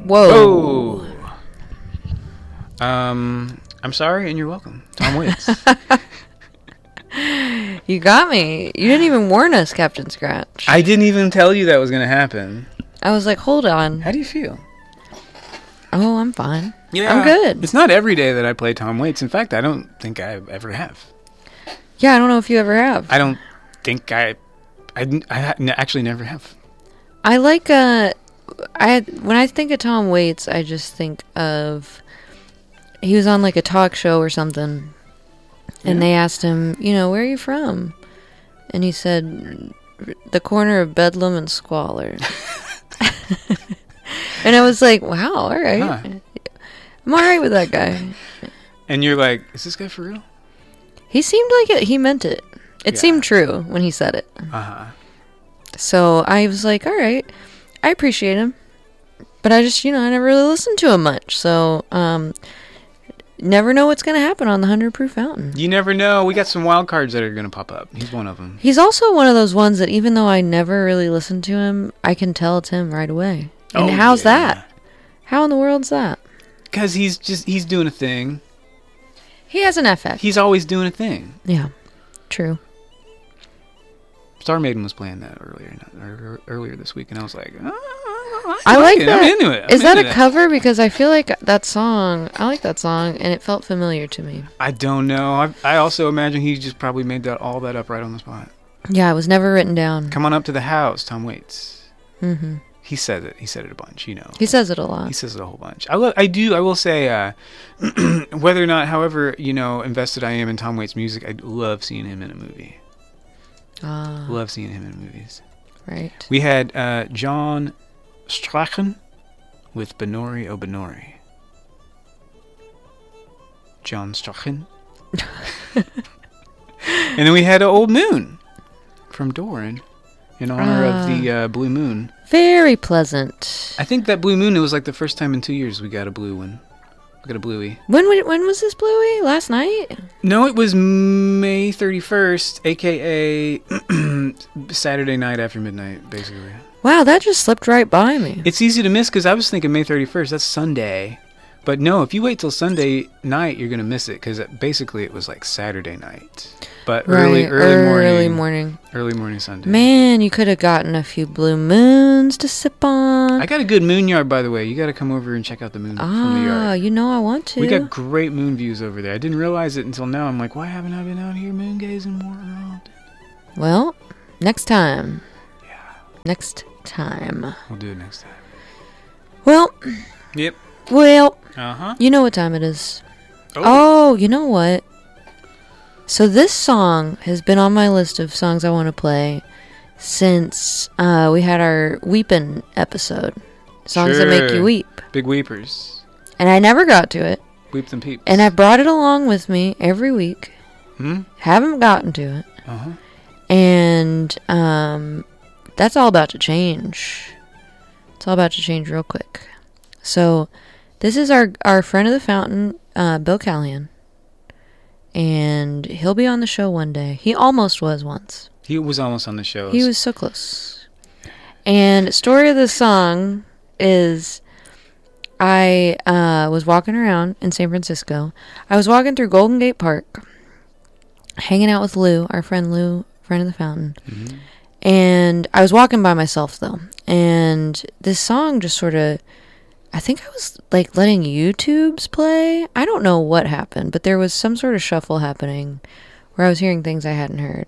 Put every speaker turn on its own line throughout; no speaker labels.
Whoa. I'm sorry, and you're welcome. Tom Waits.
You got me. You didn't even warn us, Captain Scratch.
I didn't even tell you that was going to happen.
I was like, hold on.
How do you feel?
Oh, I'm fine.
Yeah,
I'm good.
It's not every day that I play Tom Waits. In fact, I don't think I ever have.
Yeah, I don't know if you ever have.
I don't think I actually never have.
I like, when I think of Tom Waits, I just think of, he was on like a talk show or something, and they asked him, where are you from? And he said, the corner of Bedlam and Squalor. And I was like, wow, all right. Huh. I'm all right with that guy.
And you're like, is this guy for real?
He seemed like he meant it. It seemed true when he said it.
Uh-huh.
So I was like, all right, I appreciate him. But I just, I never really listened to him much. So, never know what's going to happen on the 100 Proof Fountain.
You never know. We got some wild cards that are going to pop up. He's one of them.
He's also one of those ones that even though I never really listened to him, I can tell it's him right away. And how's that? How in the world's that?
Because he's doing a thing.
He has an effect.
He's always doing a thing.
Yeah, true.
Star Maiden was playing that earlier this week, and I was like,
I like that.
I'm into it.
Is that a cover? Because I feel like I like that song, and it felt familiar to me.
I don't know. I also imagine he just probably made all that up right on the spot.
Yeah, it was never written down.
Come on up to the house, Tom Waits.
Mm-hmm.
He says it. He said it a bunch,
He says it a lot.
He says it a whole bunch. I will say, whether or not, however, invested I am in Tom Waits' music, I love seeing him in a movie. Love seeing him in movies.
Right.
We had John Strachan with Benori O Benori. John Strachan. And then we had Old Moon from Doran in honor of the Blue Moon.
Very pleasant.
I think that Blue Moon, it was like the first time in 2 years we got a blue one. We got a bluey.
When was this bluey? Last night?
No, it was May 31st, a.k.a. Saturday night after midnight, basically.
Wow, that just slipped right by me.
It's easy to miss because I was thinking May 31st. That's Sunday. But no, if you wait till Sunday night, you're going to miss it because basically it was like Saturday night. But early morning Sunday.
Man, you could have gotten a few blue moons to sip on.
I got a good moon yard, by the way. You got to come over and check out the moon from the yard.
I want to.
We got great moon views over there. I didn't realize it until now. I'm like, why haven't I been out here moon gazing more often?
Well, next time.
Yeah.
Next time.
We'll do it next time.
Well.
Yep.
Well.
Uh-huh.
You know what time it is. Oh, you know what? So this song has been on my list of songs I want to play since we had our Weepin' episode. Songs that make you weep.
Big weepers.
And I never got to it.
Weeps and peeps.
And I brought it along with me every week. Haven't gotten to it.
Uh-huh.
And that's all about to change. It's all about to change real quick. So this is our friend of the fountain, Bill Callahan. And he'll be on the show one day. He almost was once.
He was almost on the show.
He was so close. And story of the song is I was walking around in San Francisco. I was walking through Golden Gate Park, hanging out with Lou, our friend Lou, friend of the fountain. Mm-hmm. And I was walking by myself, though. And this song just sort of... I think I was like letting YouTubes play. I don't know what happened, but there was some sort of shuffle happening where I was hearing things I hadn't heard.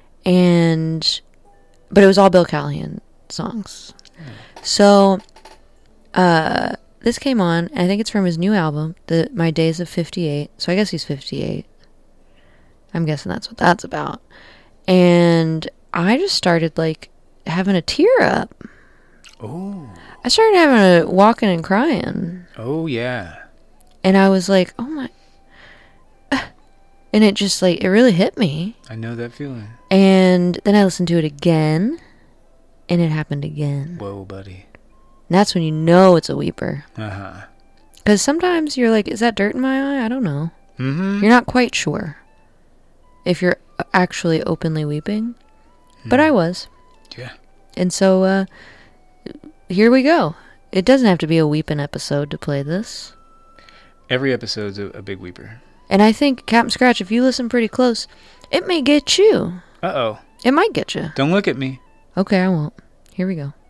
But it was all Bill Callahan songs. So, this came on, and I think it's from his new album, My Days of 58. So I guess he's 58. I'm guessing that's what that's about. And I just started like having a tear up.
Oh.
I started having a walking and crying.
Oh, yeah.
And I was like, oh my. And it just like, it really hit me.
I know that feeling.
And then I listened to it again. And it happened again.
Whoa, buddy.
And that's when you know it's a weeper.
Uh-huh.
Because sometimes you're like, is that dirt in my eye? I don't know.
Mm-hmm.
You're not quite sure if you're actually openly weeping. But I was.
Yeah.
And so, here we go. It doesn't have to be a weeping episode to play this.
Every episode's a big weeper.
And I think, Captain Scratch, if you listen pretty close, it may get you.
Uh-oh.
It might get you.
Don't look at me.
Okay, I won't. Here we go.